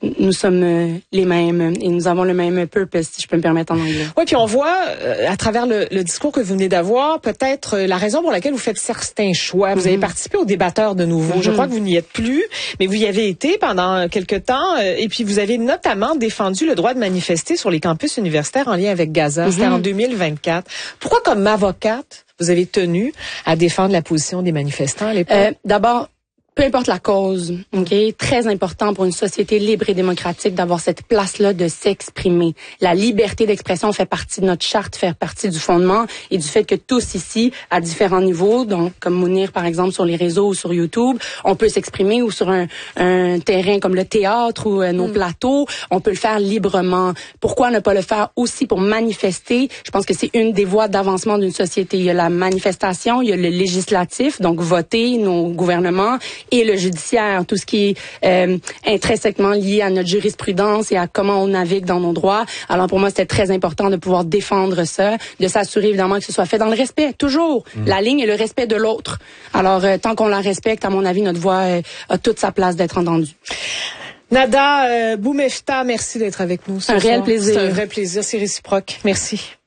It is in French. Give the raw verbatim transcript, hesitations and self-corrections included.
nous sommes euh, les mêmes et nous avons le même purpose, si je peux me permettre en anglais. Oui, puis on voit euh, à travers le, le discours que vous venez d'avoir, peut-être euh, la raison pour laquelle vous faites certains choix. Vous mm-hmm. avez participé au débatteur de nouveau. Mm-hmm. Je crois que vous n'y êtes plus, mais vous y avez été pendant quelque temps euh, et puis vous avez notamment défendu le droit de manifester sur les campus universitaires en lien avec Gaza. Mm-hmm. C'était en deux mille vingt-quatre. Pourquoi, comme avocate, vous avez tenu à défendre la position des manifestants à l'époque? Euh, d'abord, peu importe la cause, ok, très important pour une société libre et démocratique d'avoir cette place-là de s'exprimer. La liberté d'expression fait partie de notre charte, fait partie du fondement et du fait que tous ici, à différents niveaux, donc comme Mounir par exemple sur les réseaux ou sur YouTube, on peut s'exprimer ou sur un, un terrain comme le théâtre ou euh, nos mm. plateaux, on peut le faire librement. Pourquoi ne pas le faire aussi pour manifester? Je pense que c'est une des voies d'avancement d'une société. Il y a la manifestation, il y a le législatif, donc voter nos gouvernements, et le judiciaire, tout ce qui est euh, intrinsèquement lié à notre jurisprudence et à comment on navigue dans nos droits. Alors pour moi, c'était très important de pouvoir défendre ça, de s'assurer évidemment que ce soit fait dans le respect, toujours. Mmh. La ligne est le respect de l'autre. Alors euh, tant qu'on la respecte, à mon avis, notre voix euh, a toute sa place d'être entendue. Nada euh, Boumefta, merci d'être avec nous. Un réel plaisir. C'est un vrai plaisir, c'est réciproque. Merci.